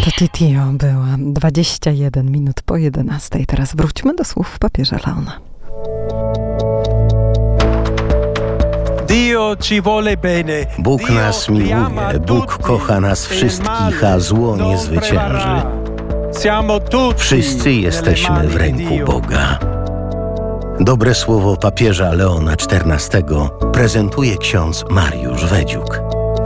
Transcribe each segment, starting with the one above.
To Titio była 21 minut po 11. Teraz wróćmy do słów papieża Leona. Bóg nas miłuje, Bóg kocha nas wszystkich, a zło nie zwycięży. Wszyscy jesteśmy w ręku Boga. Dobre słowo papieża Leona XIV prezentuje ksiądz Mariusz Wedziuk.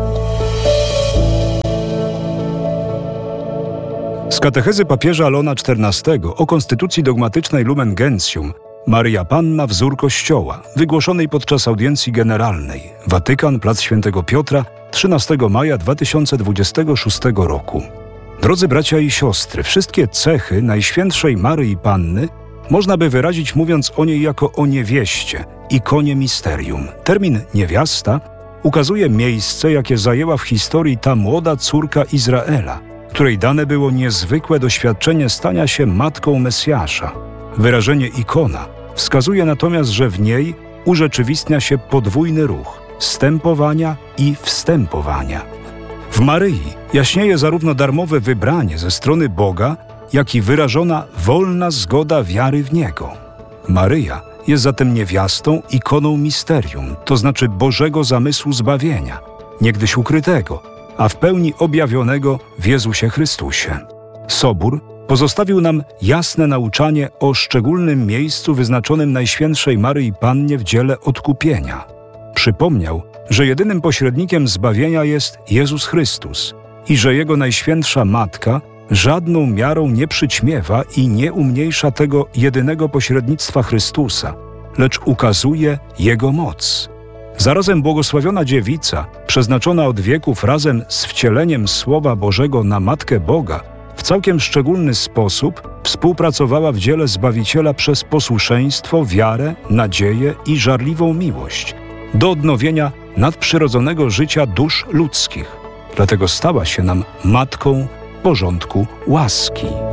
Z katechezy papieża Leona XIV o konstytucji dogmatycznej Lumen Gentium Maryja Panna, wzór Kościoła, wygłoszonej podczas audiencji generalnej. Watykan, Plac Świętego Piotra, 13 maja 2026 roku. Drodzy bracia i siostry, wszystkie cechy Najświętszej Maryi Panny można by wyrazić mówiąc o niej jako o niewieście, ikonie misterium. Termin niewiasta ukazuje miejsce, jakie zajęła w historii ta młoda córka Izraela, której dane było niezwykłe doświadczenie stania się matką Mesjasza. Wyrażenie ikona wskazuje natomiast, że w niej urzeczywistnia się podwójny ruch zstępowania i wstępowania. W Maryi jaśnieje zarówno darmowe wybranie ze strony Boga, jak i wyrażona wolna zgoda wiary w Niego. Maryja jest zatem niewiastą, ikoną misterium, to znaczy Bożego zamysłu zbawienia, niegdyś ukrytego, a w pełni objawionego w Jezusie Chrystusie. Sobór pozostawił nam jasne nauczanie o szczególnym miejscu wyznaczonym Najświętszej Maryi Pannie w dziele odkupienia. Przypomniał, że jedynym pośrednikiem zbawienia jest Jezus Chrystus i że Jego Najświętsza Matka żadną miarą nie przyćmiewa i nie umniejsza tego jedynego pośrednictwa Chrystusa, lecz ukazuje Jego moc. Zarazem błogosławiona dziewica, przeznaczona od wieków razem z wcieleniem Słowa Bożego na Matkę Boga, w całkiem szczególny sposób współpracowała w dziele Zbawiciela przez posłuszeństwo, wiarę, nadzieję i żarliwą miłość do odnowienia nadprzyrodzonego życia dusz ludzkich. Dlatego stała się nam matką porządku łaski.